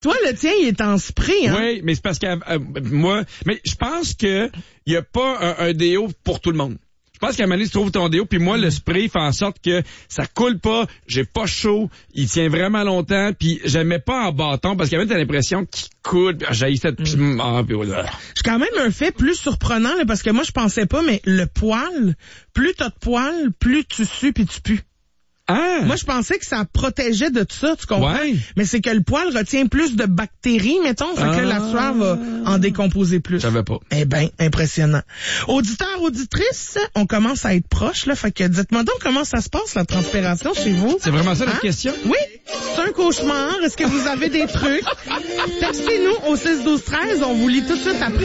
Toi, le tien, il est en spray, hein? Oui, mais c'est parce que moi... Mais je pense que il y a pas un déo pour tout le monde. Je pense qu'à un moment donné, tu trouves ton déo, puis moi, le spray fait en sorte que ça coule pas, j'ai pas chaud, il tient vraiment longtemps, puis j'aimais pas en bâton, parce qu'à un moment, t'as l'impression qu'il coule, puis j'ai cette... puis voilà. C'est quand même un fait plus surprenant, là, parce que moi, je pensais pas, mais le poil, plus t'as de poil, plus tu sues puis tu pues. Ah! Moi, je pensais que ça protégeait de tout ça, tu comprends? Ouais. Mais c'est que le poil retient plus de bactéries, mettons, fait que la sueur va en décomposer plus. Je savais pas. Eh ben, impressionnant. Auditeurs, auditrices, on commence à être proche, là, fait que dites-moi donc comment ça se passe, la transpiration chez vous. C'est vraiment ça, la Hein? question? Oui, c'est un cauchemar. Est-ce que vous avez des trucs? Textez-nous au 6-12-13, on vous lit tout de suite après.